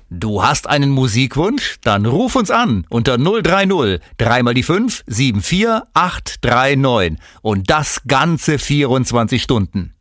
Du hast einen Musikwunsch? Dann ruf uns an unter 030 3 mal die 5 74 839 und das ganze 24 Stunden.